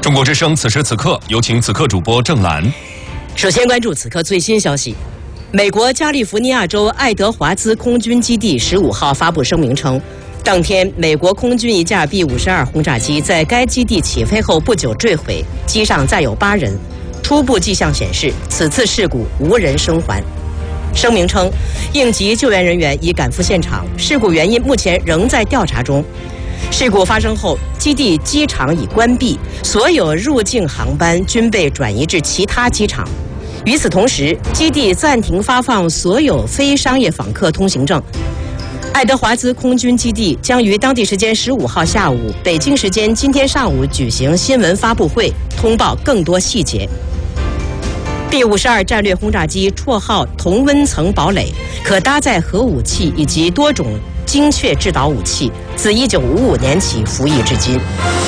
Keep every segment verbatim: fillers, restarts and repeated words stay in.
中国之声此时此刻，有请此刻主播郑兰。 首先关注此刻最新消息。美国加利福尼亚州爱德华兹空军基地十五号发布声明称，当天美国空军一架 B 五十二轰炸机在该基地起飞后不久坠毁，机上载有八人。初步迹象显示，此次事故无人生还。声明称，应急救援人员已赶赴现场，事故原因目前仍在调查中。事故发生后，基地机场已关闭，所有入境航班均被转移至其他机场。与此同时，基地暂停发放所有非商业访客通行证。爱德华兹空军基地将于当地时间十五号下午、北京时间今天上午举行新闻发布会，通报更多细节。B 五十二战略轰炸机绰号同温层堡垒，可搭载核武器以及多种精确制导武器，自一九五五年起服役至今。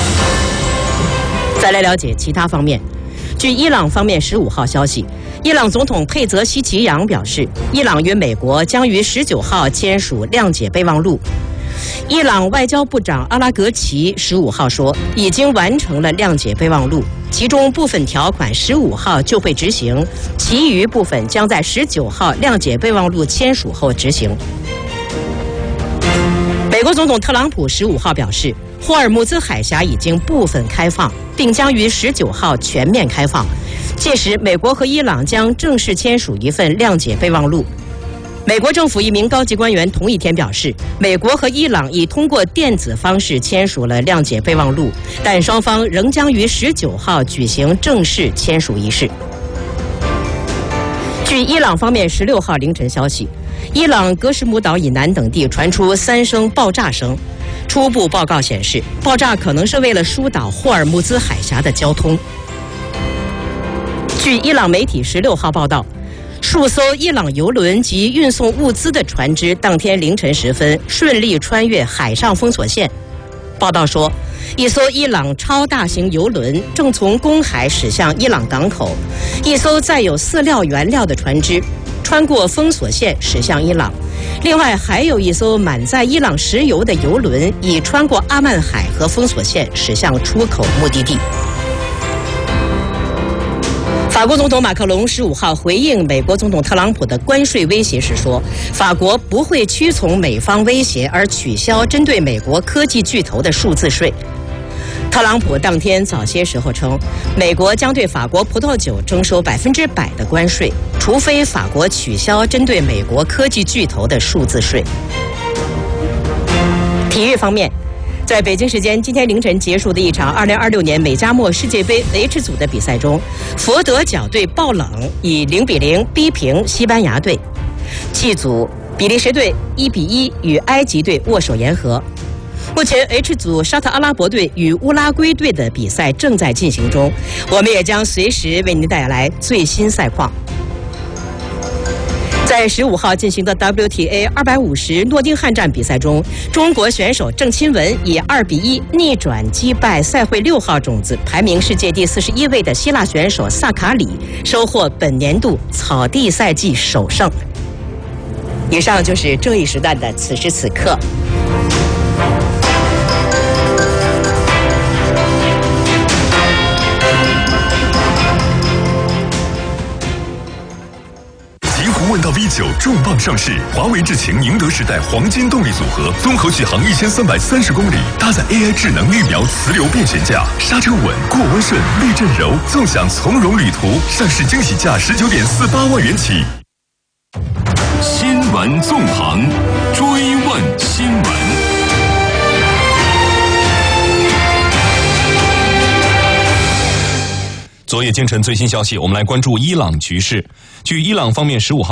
再来了解其他方面。据伊朗方面十五号消息，伊朗总统佩泽西奇扬表示，伊朗与美国将于十九号签署谅解备忘录。伊朗外交部长阿拉格齐十五号说，已经完成了谅解备忘录，其中部分条款十五号就会执行，其余部分将在十九号谅解备忘录签署后执行。美国总统特朗普十五号表示，霍尔木兹海峡已经部分开放，并将于十九号全面开放。届时，美国和伊朗将正式签署一份谅解备忘录。美国政府一名高级官员同一天表示，美国和伊朗已通过电子方式签署了谅解备忘录，但双方仍将于十九号举行正式签署仪式。据伊朗方面十六号凌晨消息，伊朗格什姆岛以南等地传出三声爆炸声。初步报告显示，爆炸可能是为了疏导霍尔木兹海峡的交通。据伊朗媒体十六号报道，数艘伊朗油轮及运送物资的船只当天凌晨时分顺利穿越海上封锁线。报道说，一艘伊朗超大型油轮正从公海驶向伊朗港口，一艘载有饲料原料的船只穿过封锁线驶向伊朗，另外还有一艘满载伊朗石油的油轮已穿过阿曼海和封锁线驶向出口目的地。法国总统马克龙十五号回应美国总统特朗普的关税威胁时说，法国不会屈从美方威胁而取消针对美国科技巨头的数字税。特朗普当天早些时候称，美国将对法国葡萄酒征收百分之百的关税，除非法国取消针对美国科技巨头的数字税。体育方面，在北京时间今天凌晨结束的一场二零二六年美加墨世界杯 H 组的比赛中，佛得角队爆冷以零比零逼平西班牙队。G 组比利时队一比一与埃及队握手言和。目前 H 组沙特阿拉伯队与乌拉圭队的比赛正在进行中，我们也将随时为您带来最新赛况。在十五号进行的 W T A 二百五十诺丁汉站比赛中，中国选手郑钦文以二比一逆转击败赛会六号种子、排名世界第四十一位的希腊选手萨卡里，收获本年度草地赛季首胜。以上就是这一时段的此时此刻。 问道 V 九重磅上市，华为智擎宁德时代黄金动力组合，综合续航一千三百三十公里，搭载 A I 智能绿苗磁流变悬架，刹车稳，过弯顺，避震柔，纵享从容旅途。上市惊喜价十九点四八万元起。 新闻纵横，追问新闻。 昨夜京晨最新消息，我们来关注伊朗局势。据伊朗方面十五号